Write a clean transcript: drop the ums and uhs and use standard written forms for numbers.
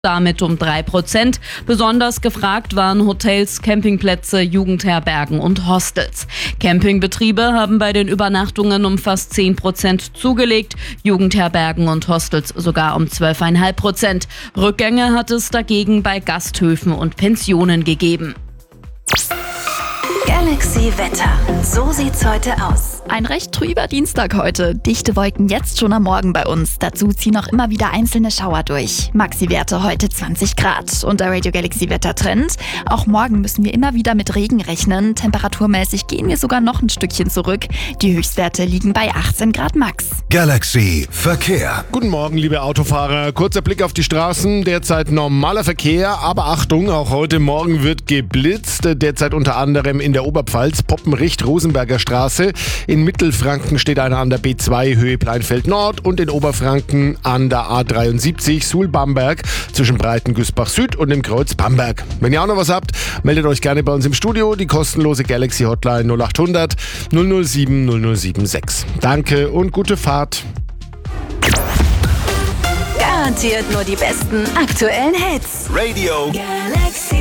damit um 3%. Besonders gefragt waren Hotels, Campingplätze, Jugendherbergen und Hostels. Campingbetriebe haben bei den Übernachtungen um fast 10% zugelegt, Jugendherbergen und Hostels sogar um 12,5%. Rückgänge hat es dagegen bei Gasthöfen und Pensionen gegeben. Galaxy Wetter. So sieht's heute aus. Ein recht trüber Dienstag heute. Dichte Wolken jetzt schon am Morgen bei uns. Dazu ziehen auch immer wieder einzelne Schauer durch. Maxi-Werte heute 20 Grad. Und der Radio Galaxy Wettertrend. Auch morgen müssen wir immer wieder mit Regen rechnen. Temperaturmäßig gehen wir sogar noch ein Stückchen zurück. Die Höchstwerte liegen bei 18 Grad max. Galaxy Verkehr. Guten Morgen, liebe Autofahrer. Kurzer Blick auf die Straßen. Derzeit normaler Verkehr, aber Achtung, auch heute Morgen wird geblitzt. Derzeit unter anderem in der Oberpfalz, Poppenricht-Rosenberger Straße. In Mittelfranken steht einer an der B2 Höhe Pleinfeld Nord und in Oberfranken an der A73 Suhl-Bamberg zwischen Breitengüßbach Süd und dem Kreuz Bamberg. Wenn ihr auch noch was habt, meldet euch gerne bei uns im Studio. Die kostenlose Galaxy Hotline 0800 007 076. Danke und gute Fahrt. Garantiert nur die besten aktuellen Hits. Radio Galaxy.